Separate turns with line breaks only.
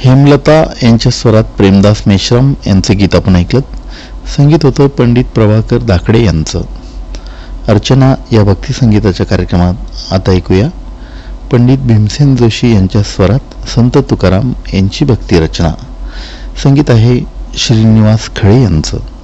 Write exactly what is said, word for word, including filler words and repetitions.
हेमलता यांच्या स्वरात प्रेमदास मेश्राम यांचे गीत आपण ऐकलं. संगीत होतं पंडित प्रभाकर दाखडे यांचं. अर्चना या भक्ती संगीताच्या कार्यक्रमात आता ऐकूया पंडित भीमसेन जोशी यांच्या स्वरात संत तुकाराम यांची भक्ती रचना. संगीत आहे श्रीनिवास खळे यांचं.